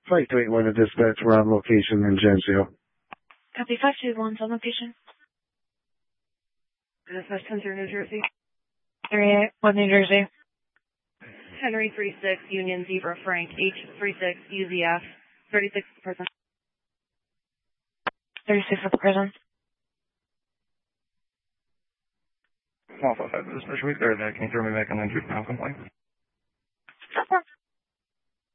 Flight 281 to dispatch. We're on location in Geneseo. Copy 521's on location. Dispatch 10 New Jersey. 38, New Jersey. Henry 36, Union Zebra Frank, H36, UZF, 36 prison. 36 at the prison. Small 5 dispatch, week there. Can you throw me back on the complaint?